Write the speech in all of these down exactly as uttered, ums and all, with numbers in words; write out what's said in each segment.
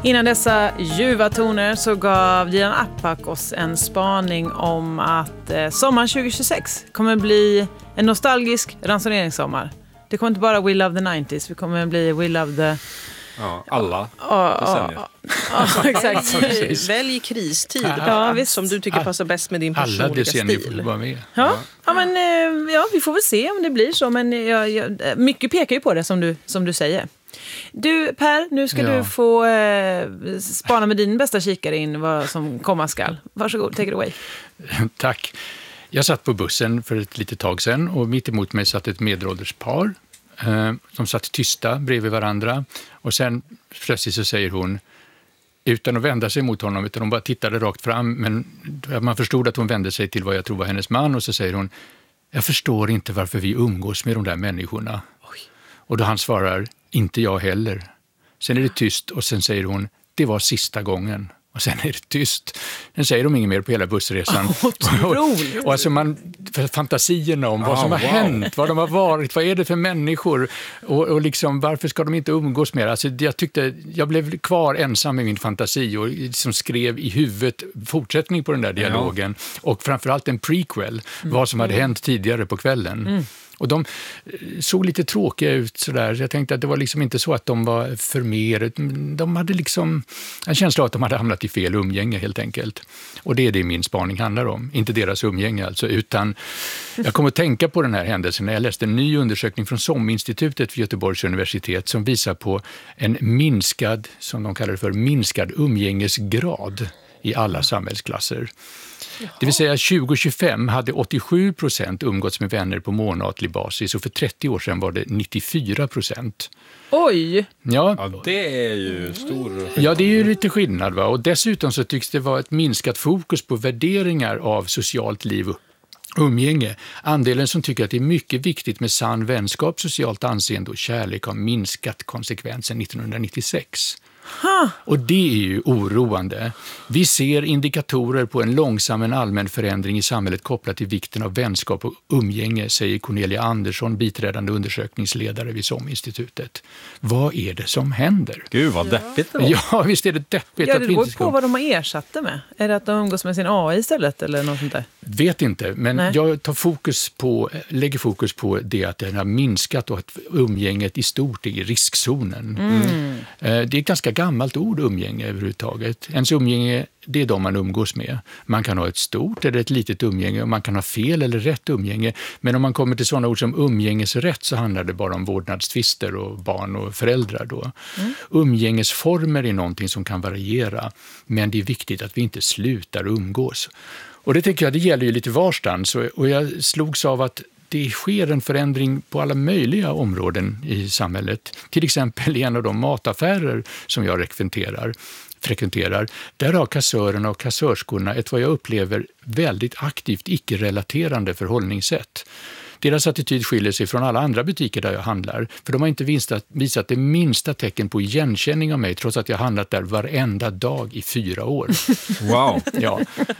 Innan dessa ljuva toner så gav Dilan Apak oss en spaning om att eh, sommaren tjugo tjugosex kommer bli en nostalgisk ransoneringssommar. Det kommer inte bara We Love the nittiotalet, vi kommer bli We Love the... Ja, alla ja, ja, ja, exakt. Välj kristid ja, visst. Som du tycker passar bäst med din personliga alla stil. Får vara med. Ja, ja, men ja, vi får väl se om det blir så, men ja, ja, mycket pekar ju på det som du, som du säger. Du Per, nu ska ja. du få eh, spana med din bästa kikare in vad som komma skall. Varsågod, take it away. Tack. Jag satt på bussen för ett litet tag sedan och mitt emot mig satt ett medelålders par. Eh, de satt tysta bredvid varandra och sen plötsligt så säger hon, utan att vända sig mot honom, utan hon bara tittade rakt fram, men man förstod att hon vände sig till vad jag tror var hennes man, och så säger hon, jag förstår inte varför vi umgås med de där människorna. Oj. Och då han svarar, inte jag heller. Sen är det tyst och sen säger hon, det var sista gången. Och sen är det tyst. Sen säger de inget mer på hela bussresan. Oh, och, och alltså man, fantasierna om vad oh, som har wow. hänt, vad de har varit, vad är det för människor och, och liksom, varför ska de inte umgås mer? Alltså, jag tyckte, jag blev kvar ensam med min fantasi och liksom skrev i huvudet fortsättning på den där dialogen. Ja. Och framförallt en prequel, mm. vad som hade hänt tidigare på kvällen. Mm. Och de såg lite tråkiga ut sådär. Jag tänkte att det var liksom inte så att de var för mer. De hade liksom en känsla av att de hade hamnat i fel umgänge helt enkelt. Och det är det min spaning handlar om. Inte deras umgänge alltså, utan jag kommer att tänka på den här händelsen när jag läste en ny undersökning från SOM-institutet vid Göteborgs universitet som visar på en minskad, som de kallar det för, minskad umgängesgrad i alla samhällsklasser. Jaha. Det vill säga tjugo tjugofem hade åttiosju procent umgåtts med vänner på månatlig basis och för trettio år sedan var det nittiofyra procent. Oj! Ja, ja, det är ju stor... Ja, det är ju lite skillnad, va? Och dessutom så tycks det vara ett minskat fokus på värderingar av socialt liv och umgänge. Andelen som tycker att det är mycket viktigt med sann vänskap, socialt anseende och kärlek har minskat konsekvent sedan nittonhundranittiosex. Huh. Och det är ju oroande. Vi ser indikatorer på en långsam men allmän förändring i samhället kopplat till vikten av vänskap och umgänge, säger Cornelia Andersson, biträdande undersökningsledare vid SOM-institutet. Vad är det som händer? Gud, vad deppigt det var. Ja, visst är det deppigt. Ja, att det vi går inte ska... på vad de har ersatt det med. Är det att de umgås med sin A I istället eller något sånt där? Vet inte, men Nej. jag tar fokus på, lägger fokus på det att det har minskat och att umgänget i stort är i riskzonen. Mm. Det är ett ganska gammalt ord, umgänge överhuvudtaget. Ens umgänge, det är de man umgås med. Man kan ha ett stort eller ett litet umgänge och man kan ha fel eller rätt umgänge. Men om man kommer till sådana ord som umgängesrätt så handlar det bara om vårdnadstvister och barn och föräldrar då. Mm. Umgängesformer är någonting som kan variera, men det är viktigt att vi inte slutar umgås. Och det tycker jag, det gäller ju lite varstans. Och jag slogs av att det sker en förändring på alla möjliga områden i samhället. Till exempel i en av de mataffärer som jag frekventerar, frekventerar där har kassörerna och kassörskorna ett vad jag upplever väldigt aktivt icke-relaterande förhållningssätt. Deras attityd skiljer sig från alla andra butiker där jag handlar, för de har inte visat, visat det minsta tecken på igenkänning av mig trots att jag handlat där varenda dag i fyra år. Wow! Ja.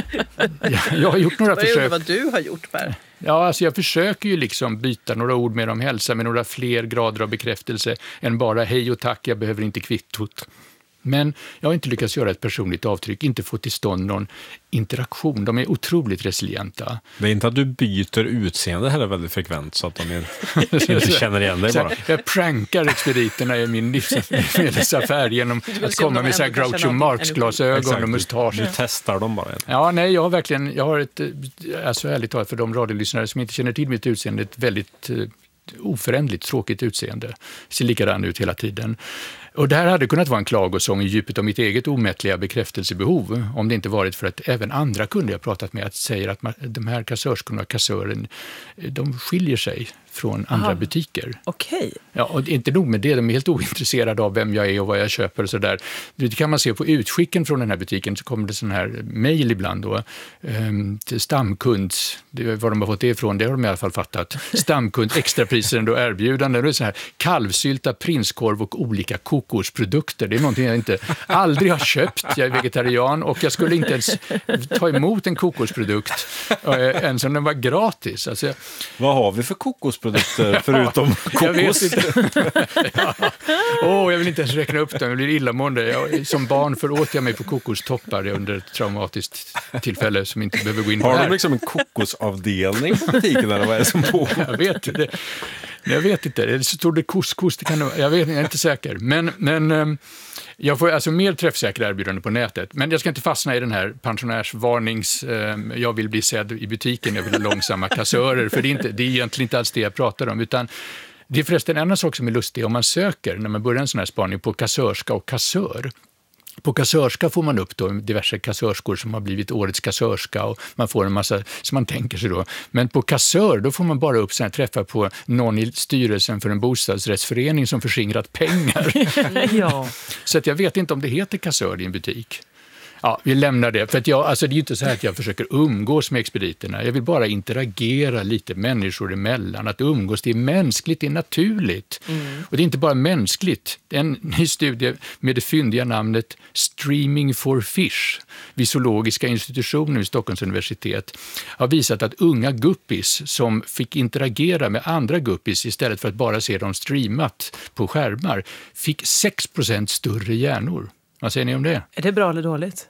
Jag, jag har gjort några vad försök. Vad du har gjort, Per? Ja, alltså jag försöker ju liksom byta några ord med dem, hälsa med några fler grader av bekräftelse än bara hej och tack, jag behöver inte kvittot. Men jag har inte lyckats göra ett personligt avtryck, inte få till stånd någon interaktion. De är otroligt resilienta. Det är inte att du byter utseende heller väldigt frekvent så att de inte känner igen dig bara. Jag prankar expediterna i min livsmedelsaffär genom att komma med så här Groucho Marx-glasögon och mustasch. Du testar dem bara. Ja, nej, jag har verkligen, jag har ett, alltså ärligt talat för de radiolyssnare som inte känner till mitt utseende, ett väldigt oförändligt, tråkigt utseende. Ser likadan ut hela tiden. Och det här hade kunnat vara en klagosång i djupet av mitt eget omättliga bekräftelsebehov om det inte varit för att även andra kunder jag pratat med att säger att de här kassörskorna och kassören, de skiljer sig från andra Aha. butiker. Okej. Okay. Ja, och inte nog med det, de är helt ointresserade av vem jag är och vad jag köper och sådär. Det kan man se på utskicken från den här butiken, så kommer det sån här mejl ibland då, um, till stamkunds, det, var de har fått det ifrån, det har de i alla fall fattat. Stamkund, extrapriser och erbjudanden, det är så här kalvsylta, prinskorv och olika kok kokosprodukter. Det är någonting jag inte aldrig har köpt. Jag är vegetarian och jag skulle inte ens ta emot en kokosprodukt ens om den var gratis. Alltså, vad har vi för kokosprodukter förutom kokos? Jag vet inte. ja. oh, jag vill inte ens räkna upp dem, jag blir illamående. Jag, som barn föråt jag mig på kokostoppar under ett traumatiskt tillfälle som inte behöver gå in på. Har här. de liksom en kokosavdelning på butiken eller vad är det som pågår? Jag vet det. Jag vet inte. Det står det couscous, det kan jag vet, jag är inte säker. Men, men jag får alltså mer träffsäkra erbjudanden på nätet. Men jag ska inte fastna i den här pensionärsvarnings, jag vill bli sedd i butiken, jag vill ha långsamma kassörer. För det är, inte, det är egentligen inte alls det jag pratar om, utan det är förresten en annan sak som är lustig om man söker, när man börjar en sån här spaning på kassörska och kassör. På kassörska får man upp då diverse kassörskor som har blivit årets kassörska och man får en massa som man tänker sig då. Men på kassör då får man bara upp såna träffar på någon i styrelsen för en bostadsrättsförening som förskingrat pengar. ja. Så att jag vet inte om det heter kassör i en butik. Ja, vi lämnar det. För att jag, alltså det är ju inte så här att jag försöker umgås med expediterna. Jag vill bara interagera lite människor emellan. Att umgås, det är mänskligt, det är naturligt. Mm. Och det är inte bara mänskligt. En ny studie med det fyndiga namnet Streaming for Fish vid zoologiska institutionen vid Stockholms universitet har visat att unga guppis som fick interagera med andra guppis istället för att bara se dem streamat på skärmar fick sex procent större hjärnor. Vad säger ni om det? Är det bra eller dåligt?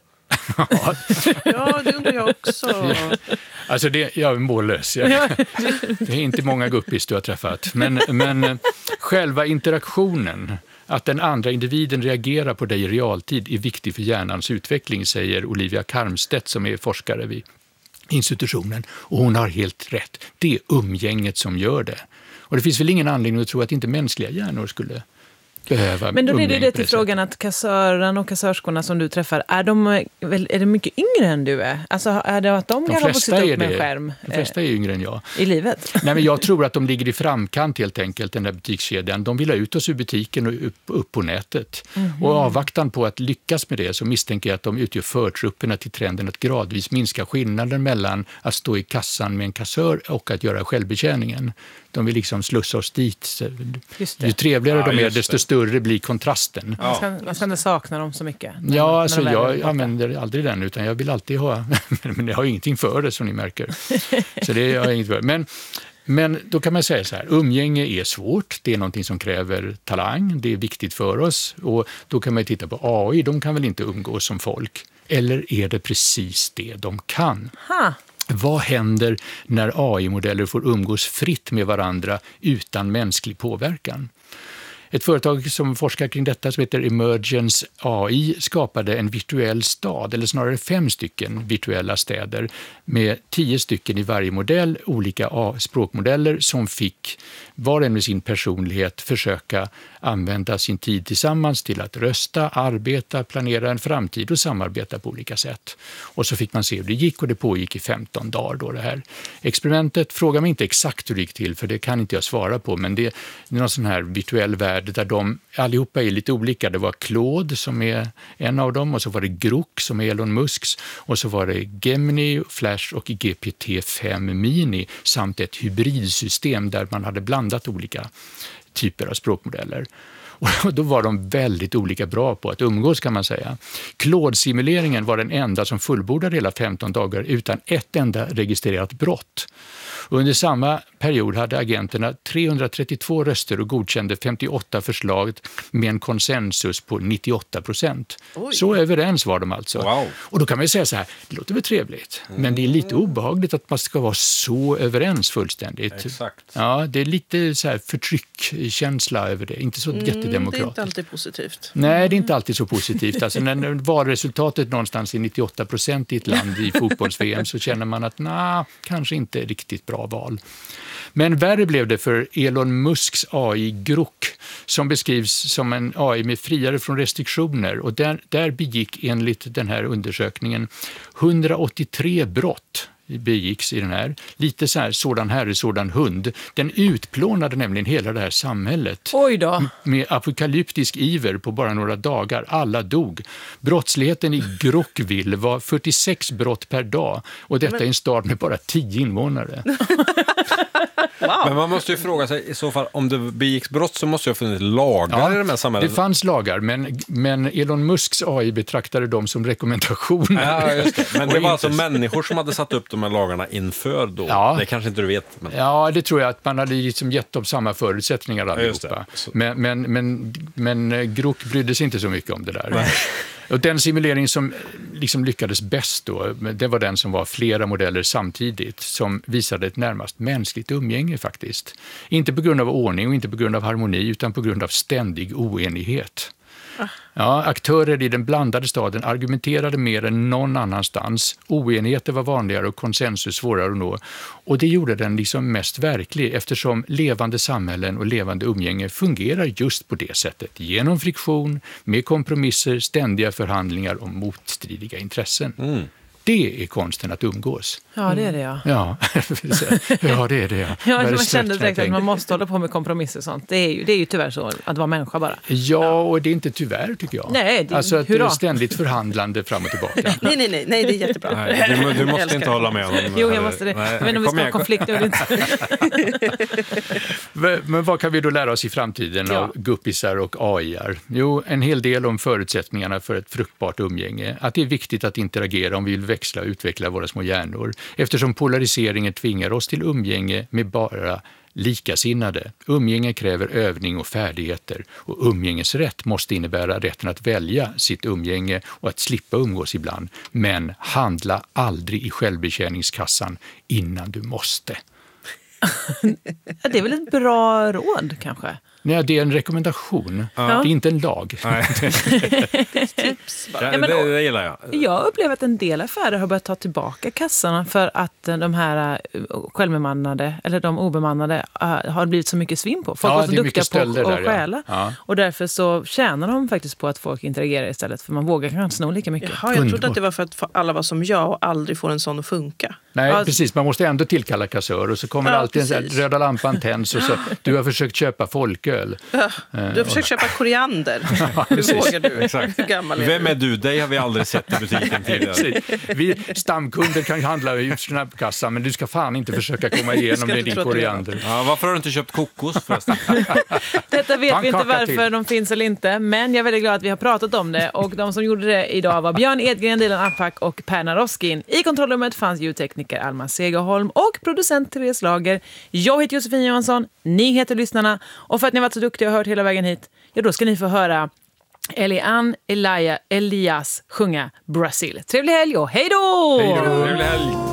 ja, det undrar jag också. Alltså, det, jag är mållös. Jag, det är inte många guppis du har träffat. Men, men själva interaktionen, att den andra individen reagerar på dig i realtid, är viktig för hjärnans utveckling, säger Olivia Karmstedt som är forskare vid institutionen. Och hon har helt rätt. Det är umgänget som gör det. Och det finns väl ingen anledning att tro att inte mänskliga hjärnor skulle behöva. Men då leder det det till frågan att kassören och kassörskorna som du träffar, är de, är de mycket yngre än du är? Alltså är det att de, de kan ha fått sitta upp med en skärm? De flesta är yngre än jag. I livet? Nej, men jag tror att de ligger i framkant helt enkelt, den där butikskedjan. De vill ha ut oss ur butiken och upp, upp på nätet. Mm-hmm. Och avvaktan på att lyckas med det så misstänker jag att de utgör förtrupperna till trenden att gradvis minska skillnaden mellan att stå i kassan med en kassör och att göra självbetjäningen. De vill liksom slussa oss dit. Ju trevligare ja, de är, desto det. större blir kontrasten. Ja. Man, ska, man ska inte sakna dem så mycket. När, ja, när alltså jag använder aldrig den, utan jag vill alltid ha, men jag har ingenting för det som ni märker. Så det har jag inget för. Men, men då kan man säga så här, umgänge är svårt, det är någonting som kräver talang, det är viktigt för oss. Och då kan man titta på A I, de kan väl inte umgås som folk. Eller är det precis det de kan? Ha. Vad händer när A I-modeller får umgås fritt med varandra utan mänsklig påverkan? Ett företag som forskar kring detta som heter Emergence A I skapade en virtuell stad, eller snarare fem stycken virtuella städer med tio stycken i varje modell, olika språkmodeller som fick var och en med sin personlighet försöka använda sin tid tillsammans till att rösta, arbeta, planera en framtid och samarbeta på olika sätt. Och så fick man se hur det gick och det pågick i femton dagar då det här experimentet. Fråga mig inte exakt hur det gick till för det kan inte jag svara på, men det är någon sån här virtuell värld där de allihopa är lite olika. Det var Claude som är en av dem och så var det Grok som är Elon Musks och så var det Gemini, Flash och G P T fem Mini samt ett hybridsystem där man hade blandat olika typer av språkmodeller. Och då var de väldigt olika bra på att umgås kan man säga. Claude-simuleringen var den enda som fullbordade hela femton dagar utan ett enda registrerat brott. Under samma period hade agenterna trehundratrettiotvå röster och godkände femtioåtta förslag med en konsensus på nittioåtta procent. Så överens var de alltså. Wow. Och då kan man ju säga så här, det låter väl trevligt, mm. men det är lite obehagligt att man ska vara så överens fullständigt. Exakt. Ja, det är lite så här förtryckkänsla över det, inte så mm, jättedemokratiskt. Det är inte alltid positivt. Nej, det är inte alltid så positivt. Alltså, när valresultatet någonstans är nittioåtta procent i ett land i fotbolls-V M så känner man att nej, kanske inte riktigt bra val. Men värre blev det för Elon Musks A I Grok som beskrivs som en A I med friare från restriktioner och där, där begick enligt den här undersökningen hundraåttiotre brott begicks i den här. Lite så här, sådan herre, sådan hund. Den utplånade nämligen hela det här samhället. Oj då. Med apokalyptisk iver på bara några dagar. Alla dog. Brottsligheten i Grokville var fyrtiosex brott per dag. Och detta är en stad med bara tio invånare. Wow. Men man måste ju fråga sig, i så fall, om det begicks brott så måste ju ha funnits lagar Ja, i de här samhället. det fanns lagar, men, men Elon Musks A I betraktade dem som rekommendationer. Ja, just det. Men det Och var inte- alltså människor som hade satt upp de här lagarna inför då. Ja. Det kanske inte du vet. Men... Ja, det tror jag att man hade liksom gett dem samma förutsättningar just det. allihopa. Så- Men, men, men, men Grok brydde sig inte så mycket om det där. Och den simulering som liksom lyckades bäst då, det var den som var flera modeller samtidigt, som visade ett närmast mänskligt umgänge faktiskt. Inte på grund av ordning och inte på grund av harmoni, utan på grund av ständig oenighet. Ja, aktörer i den blandade staden argumenterade mer än någon annanstans. Oenigheter var vanligare och konsensus svårare att nå. Och det gjorde den liksom mest verklig, eftersom levande samhällen och levande umgänge fungerar just på det sättet. Genom friktion, med kompromisser, ständiga förhandlingar om motstridiga intressen. Mm. Det är konsten att umgås. Ja, det är det, ja. Ja, ja det är det. Ja, Ja, Med man respekt, kände kan jag direkt att tänka. man måste hålla på med kompromisser och sånt. Det är ju, det är ju tyvärr så att vara människa bara. Ja, och det är inte tyvärr tycker jag. Nej, det- alltså att hurra. det är ständigt förhandlande fram och tillbaka. Nej, nej, nej, nej, det är jättebra. Nej, du, du måste Älskar. inte hålla med honom. Jo, jag måste det. Nej, Jag vet inte om vi kom ska ha igen. konflikt eller inte. Men men vad kan vi då lära oss i framtiden Ja. av guppisar och A I-ar? Jo, en hel del om förutsättningarna för ett fruktbart umgänge. Att det är viktigt att interagera om vi vill växla och utveckla våra små hjärnor. Eftersom polariseringen tvingar oss till umgänge med bara likasinnade. Umgänge kräver övning och färdigheter. Och umgängesrätt måste innebära rätten att välja sitt umgänge och att slippa umgås ibland. Men handla aldrig i självbetjäningskassan innan du måste. Ja, det är väl ett bra råd kanske. Nej, det är en rekommendation. Det är inte en lag. Nej. Tips bara. Ja, Ja, men- det, det gillar jag. Jag upplever att en del affärer har börjat ta tillbaka kassarna för att de här eh, självbemannade, eller de obemannade, eh, har blivit så mycket svinn på. Folk Ja, var så det är duktiga mycket på stölder att där, ja. stjäla. Ja. Och därför så tjänar de faktiskt på att folk interagerar istället, för man vågar kanske inte sno lika mycket. Jaha, jag trodde Underbart. att det var för att alla var som jag och aldrig får en sån att funka. Nej, Ja, precis. Man måste ändå tillkalla kassör och så kommer Ja, alltid en sån här precis. röda lampan tänds och så du har försökt köpa folköl. Ja, du har försökt köpa koriander. Hur precis. vågar du? Exakt. Hur gammal är Vem du? är du? Dig har vi aldrig sett i butiken tidigare. Precis. Vi stamkunder kan handla i snabbkassan, men du ska fan inte försöka komma igenom Ska med inte din tro att du gör koriander. Ja, varför har du inte köpt kokos förresten? Detta vet vi inte Pannkaka varför till. de finns eller inte, men jag är väldigt glad att vi har pratat om det. Och de som gjorde det idag var Björn Edgren, Dilan Apak och Per Naroskin. I kontrollrummet fanns ljudtekniker Alma Segerholm och producent Therese Lager. Jag heter Josefin Johansson, ni heter lyssnarna. Och för att ni har varit så duktiga och hört hela vägen hit, ja, då ska ni få höra Elian Elia Elias sjunga Brasil. Trevlig helg och hej då! Hej då! Trevlig helg!